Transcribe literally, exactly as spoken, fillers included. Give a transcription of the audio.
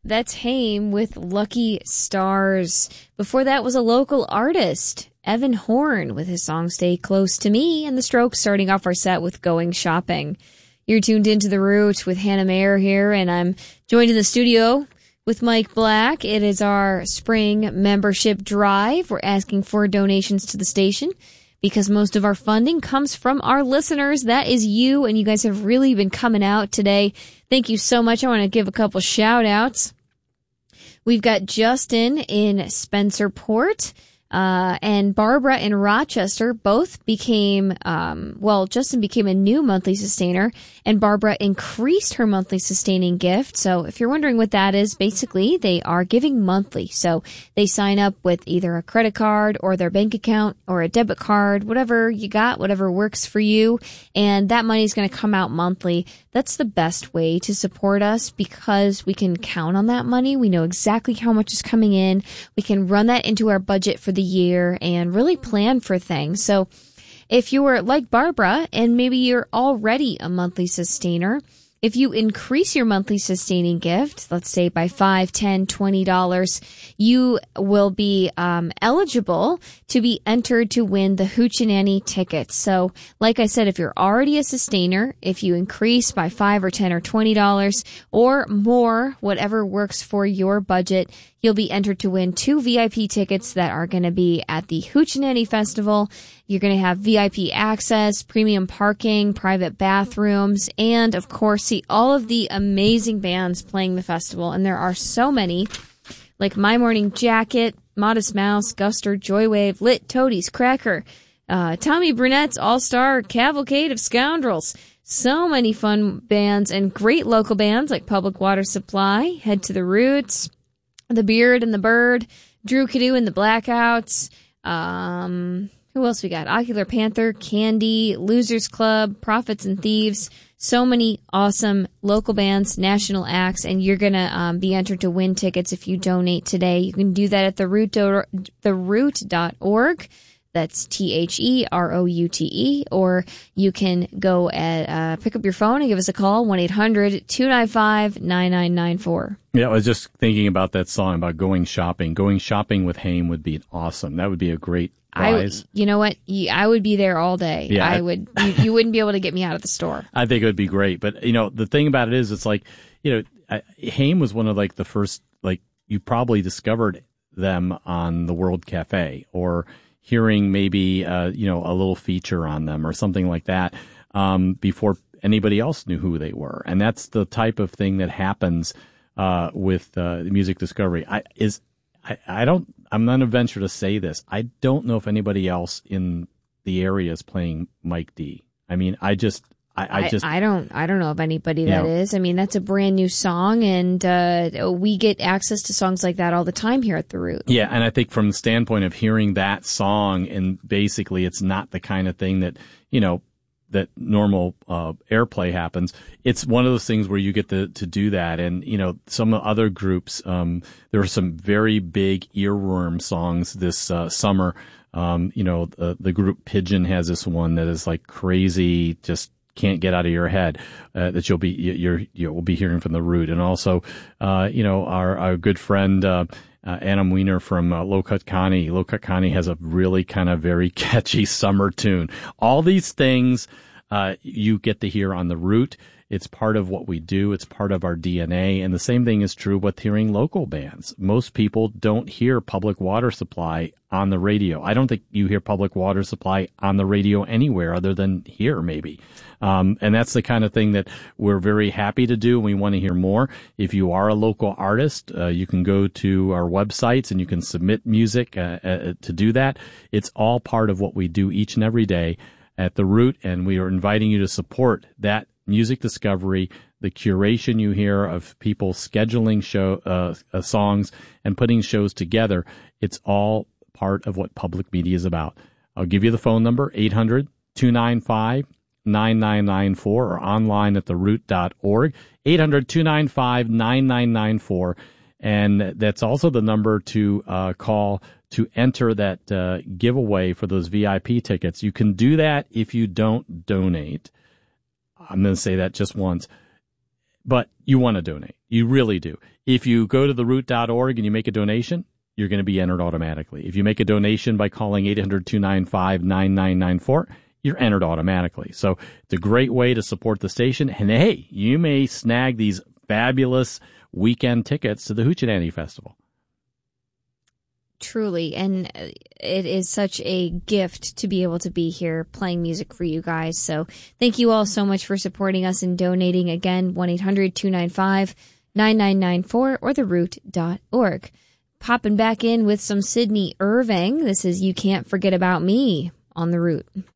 That's Haim with Lucky Stars. Before that was a local artist, Evan Horn, with his song Stay Close to Me, and The Strokes starting off our set with Going Shopping. You're tuned into The Root with Hannah Mayer here, and I'm joined in the studio with Mike Black. It is our spring membership drive. We're asking for donations to the station because most of our funding comes from our listeners. That is you, and you guys have really been coming out today. Thank you so much. I want to give a couple shout outs. We've got Justin in Spencerport. Uh, and Barbara in Rochester both became, um, well, Justin became a new monthly sustainer, and Barbara increased her monthly sustaining gift. So if you're wondering what that is, basically they are giving monthly. So they sign up with either a credit card or their bank account or a debit card, whatever you got, whatever works for you. And that money is going to come out monthly. That's the best way to support us because we can count on that money. We know exactly how much is coming in. We can run that into our budget for the year and really plan for things. So if you were like Barbara and maybe you're already a monthly sustainer, if you increase your monthly sustaining gift, let's say by five, ten, twenty dollars, you will be um, eligible to be entered to win the Hoochie tickets. So, like I said, if you're already a sustainer, if you increase by five or ten or twenty dollars or more, whatever works for your budget, you'll be entered to win two V I P tickets that are going to be at the Hoochie Festival. You're going to have V I P access, premium parking, private bathrooms, and, of course, see all of the amazing bands playing the festival. And there are so many, like My Morning Jacket, Modest Mouse, Guster, Joywave, Lit, Toadies, Cracker, uh, Tommy Burnett's All-Star Cavalcade of Scoundrels. So many fun bands and great local bands like Public Water Supply, Head to the Roots, The Beard and the Bird, Drew Cadu and the Blackouts, um... who else we got? Ocular Panther, Candy, Losers Club, Prophets and Thieves. So many awesome local bands, national acts, and you're going to um, be entered to win tickets if you donate today. You can do that at the root, the root dot org. That's T H E R O U T E. Or you can go at, uh, pick up your phone and give us a call, one eight hundred two nine five nine nine nine four. Yeah, I was just thinking about that song about going shopping. Going shopping with Haim would be awesome. That would be a great prize. I, you know what? I would be there all day. Yeah, I would. You, you wouldn't be able to get me out of the store. I think it would be great. But, you know, the thing about it is, it's like, you know, I, Haim was one of like the first, like, you probably discovered them on the World Cafe or hearing maybe, uh, you know, a little feature on them or something like that um, before anybody else knew who they were. And that's the type of thing that happens uh, with uh, music discovery. I is I, I don't, I'm not going to venture to say this. I don't know if anybody else in the area is playing Mike D. I mean, I just, I, I just, I, I don't, I don't know of anybody that know, is. I mean, that's a brand new song, and uh, we get access to songs like that all the time here at The Root. Yeah, and I think from the standpoint of hearing that song, and basically it's not the kind of thing that, you know, that normal uh, airplay happens. It's one of those things where you get to, to do that. And, you know, some other groups, um, there are some very big earworm songs this uh, summer. Um, you know, the, the group Pigeon has this one that is like crazy, just can't get out of your head, uh, that you'll be, you're, you'll be hearing from The Root. And also, uh, you know, our, our good friend, uh, Uh, Adam Weiner from uh, Low Cut Connie. Low Cut Connie has a really kind of very catchy summer tune. All these things uh, you get to hear on The Root. It's part of what we do. It's part of our D N A. And the same thing is true with hearing local bands. Most people don't hear Public Water Supply on the radio. I don't think you hear Public Water Supply on the radio anywhere other than here, maybe. Um, and that's the kind of thing that we're very happy to do, and we want to hear more. If you are a local artist, uh, you can go to our websites and you can submit music uh, uh, to do that. It's all part of what we do each and every day at The Root, and we are inviting you to support that music discovery, the curation you hear of people scheduling show uh, uh, songs and putting shows together. It's all part of what public media is about. I'll give you the phone number, eight hundred two nine five nine nine nine four, or online at the root dot org, eight hundred two nine five nine nine nine four. And that's also the number to uh, call to enter that uh, giveaway for those V I P tickets. You can do that if you don't donate. I'm going to say that just once. but you want to donate. You really do. If you go to the root dot org and you make a donation, you're going to be entered automatically. If you make a donation by calling eight hundred, two nine five, nine nine nine four, you're entered automatically. So it's a great way to support the station. And hey, you may snag these fabulous weekend tickets to the Hoochie Festival. Truly, and it is such a gift to be able to be here playing music for you guys. So thank you all so much for supporting us and donating. Again, one eight hundred, two nine five, nine nine nine four or the root dot org. Popping back in with some Sydney Irving. This is You Can't Forget About Me on The Root.